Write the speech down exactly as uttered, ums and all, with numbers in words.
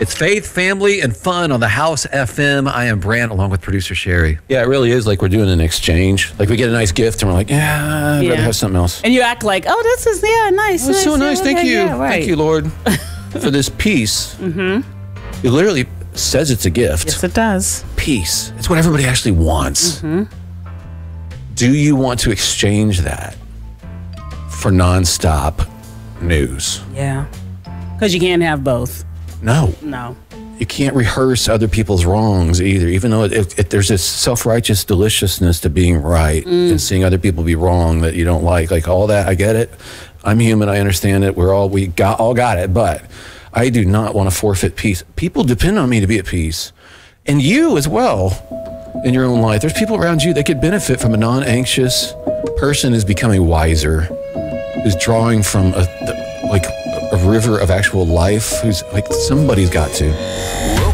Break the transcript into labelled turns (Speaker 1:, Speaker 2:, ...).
Speaker 1: It's faith, family, and fun on the House F M. I am Brant, along with producer Sherry.
Speaker 2: Yeah, it really is like we're doing an exchange. Like we get a nice gift and we're like, yeah, I'd
Speaker 3: Yeah.
Speaker 2: rather have something else.
Speaker 3: And you act like, oh, this is, yeah, nice.
Speaker 2: Oh, it's so nice. Thank
Speaker 3: Okay,
Speaker 2: you.
Speaker 3: yeah, right.
Speaker 2: Thank you, Lord, for this peace. Mm-hmm. It literally says it's a gift.
Speaker 3: Yes, it does.
Speaker 2: Peace. It's what everybody actually wants.
Speaker 3: Mm-hmm.
Speaker 2: Do you want to exchange that for nonstop news?
Speaker 3: Yeah. Because you can't have both.
Speaker 2: No.
Speaker 3: No.
Speaker 2: You can't rehearse other people's wrongs either, even though it, it, it, there's this self-righteous deliciousness to being right
Speaker 3: Mm.
Speaker 2: and seeing other people be wrong that you don't like. Like all that, I get it. I'm human. I understand it. We're all, we got all got it. But I do not want to forfeit peace. People depend on me to be at peace. And you as well in your own life. There's people around you that could benefit from a non-anxious person who's becoming wiser, who's drawing from a, like a river of actual life, who's like, somebody's got to.